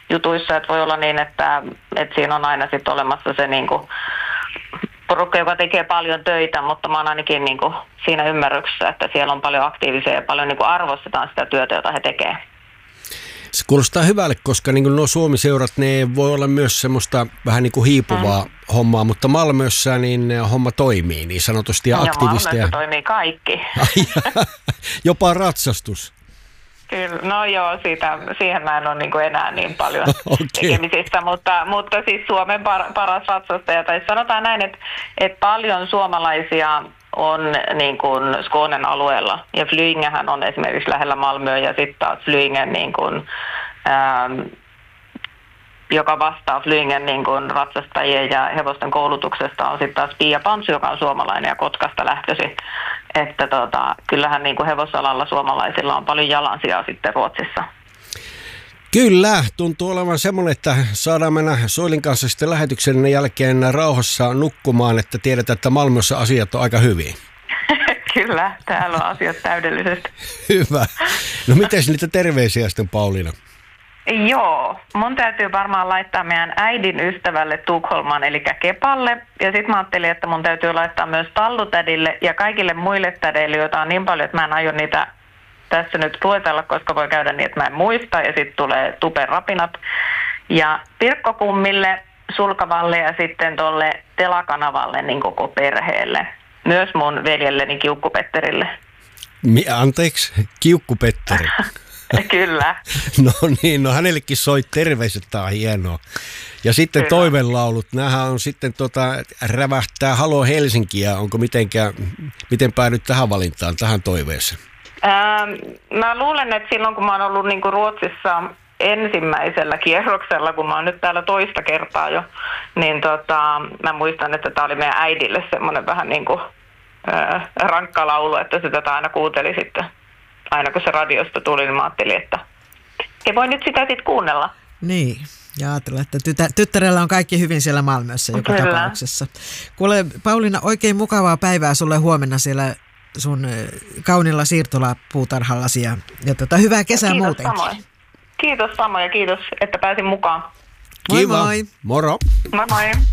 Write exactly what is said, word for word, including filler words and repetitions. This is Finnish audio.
jutuissa, että voi olla niin, että, että siinä on aina sitten olemassa se niin kuin porukka, joka tekee paljon töitä, mutta mä oon ainakin niin kuin siinä ymmärryksessä, että siellä on paljon aktiivisia ja paljon niin kuin arvostetaan sitä työtä, jota he tekevät. Se kuulostaa hyvälle, koska niin kuin nuo Suomi-seurat, ne voi olla myös semmoista vähän niin kuin hiipuvaa mm. hommaa, mutta Malmössä niin homma toimii niin sanotusti ja aktiivista. Ja Malmössä toimii kaikki. Jopa ratsastus. Kyllä, no joo, siitä, siihen mä en ole niin kuin enää niin paljon okay. tekemisistä, mutta, mutta siis Suomen par, paras ratsastaja, tai sanotaan näin, että, että paljon suomalaisia on niin kuin Skånen alueella, ja Flyingehän on esimerkiksi lähellä Malmöä, ja sitten taas Flyingen, niin kuin, ähm, joka vastaa Flyingen niin kuin ratsastajien ja hevosten koulutuksesta, on sitten taas Pia Pantsu, joka on suomalainen ja Kotkasta lähtöisin. Että tota, kyllähän niin kuin hevosalalla suomalaisilla on paljon jalansijaa sitten Ruotsissa. Kyllä, tuntuu olevan semmoinen, että saadaan mennä Soilin kanssa sitten lähetyksen jälkeen rauhassa nukkumaan, että tiedetään, että Malmössä asiat on aika hyvin. Kyllä, täällä on asiat täydellisesti. Hyvä. No mites niitä terveisiä sitten, Pauliina? Joo, mun täytyy varmaan laittaa meidän äidin ystävälle Tukholman, eli Kepalle. Ja sitten mä ajattelin, että mun täytyy laittaa myös Tallutädille ja kaikille muille tädeille, joita on niin paljon, että mä en aio niitä tässä nyt luetella, koska voi käydä niin, että mä en muista. Ja sitten tulee Tupen rapinat. Ja Pirkko Kummille, Sulkavalle ja sitten tuolle Telakanavalle niin koko perheelle. Myös mun veljelleni Kiukku-Petterille. Mi- anteeksi, Kiukku-Petteri. Kyllä. No niin, no hänellekin soi terveiset, tää on hienoa. Ja sitten Kyllä. toivelaulut, nämähän on sitten tota, rävähtää Halo Helsinkiä. Onko mitenkään, miten päädyt tähän valintaan, tähän toiveeseen? Ähm, mä luulen, että silloin kun mä oon ollut niin kuin Ruotsissa ensimmäisellä kierroksella, kun mä oon nyt täällä toista kertaa jo, niin tota, mä muistan, että tää oli meidän äidille semmoinen vähän niin kuin äh, rankka laulu, että sitä aina kuunteli sitten. Aina kun se radiosta tuli, niin mä ajattelin, että he voi nyt sitä sitten kuunnella. Niin, ja ajatella, että tytä, tyttärellä on kaikki hyvin siellä Malmössä joka Kyllä. tapauksessa. Kuule, Pauliina, oikein mukavaa päivää sulle huomenna siellä sun kaunilla siirtolapuutarhallasi ja, ja tota, hyvää kesää kiitos muutenkin. Samoin. Kiitos samoin ja kiitos, että pääsin mukaan. Kiva. Moi moi. Moro. Moi moi.